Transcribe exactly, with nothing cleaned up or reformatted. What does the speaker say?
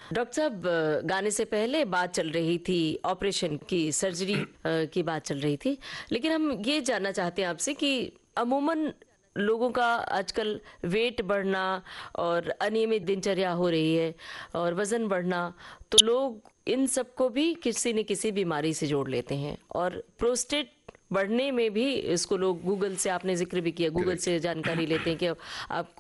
Doctor साहब, अ, गाने से पहले बात चल रही थी ऑपरेशन की, सर्जरी अ, की बात चल रही थी। लेकिन हम ये जानना चाहते हैं आपसे कि अमूमन लोगों का आजकल वेट बढ़ना और अनियमित दिनचर्या हो रही है और वजन बढ़ना, तो लोग इन सबको भी किसी न किसी बीमारी से जोड़ लेते हैं। और प्रोस्टेट बढ़ने में भी इसको लोग गूगल से, आपने जिक्र भी किया, गूगल करेक्ट। से जानकारी लेते हैं कि आप